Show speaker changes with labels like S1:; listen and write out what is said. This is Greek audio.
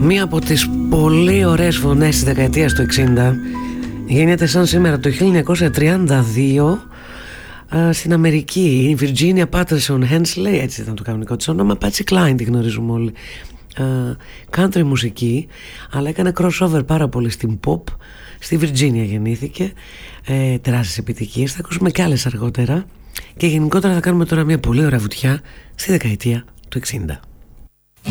S1: Μία από τις πολύ ωραίες φωνές της δεκαετίας του 60 γίνεται σαν σήμερα το 1932 στην Αμερική. Η Virginia Patterson Hensley, έτσι ήταν το κανονικό της όνομα. Patsy Cline τη γνωρίζουμε όλοι. Country μουσική, αλλά έκανε crossover πάρα πολύ στην pop. Στη Virginia γεννήθηκε, τεράστιες επιτυχίες. Θα ακούσουμε και άλλες αργότερα. Και γενικότερα θα κάνουμε τώρα μια πολύ ωραία βουτιά στη δεκαετία του 60.